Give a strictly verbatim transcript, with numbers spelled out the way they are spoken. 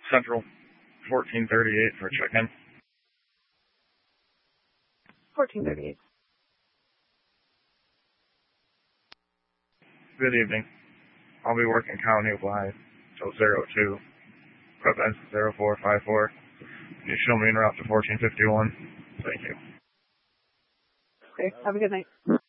Central, fourteen thirty-eight for check-in. fourteen thirty-eight. Good evening. I'll be working County wide till zero two. Prep ends at zero four five four. Can you show me en route to fourteen fifty-one? Thank you. Okay, have a good night.